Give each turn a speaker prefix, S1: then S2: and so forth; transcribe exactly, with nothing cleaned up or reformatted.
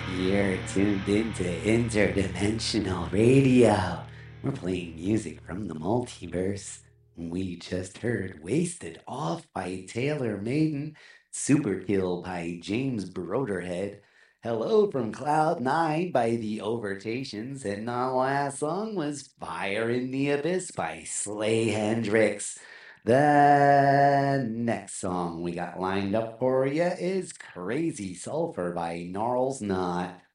S1: You're tuned into Interdimensional Radio. We're playing music from the multiverse. We just heard Wasted Off by Taylor Maiden, Super Kill by James Broderhead, Hello from Cloud Nine by The Overtations, and the last song was Fire in the Abyss by Slay Hendrix. The next song we got lined up for you is Crazy Sulfur by Gnarls Knot.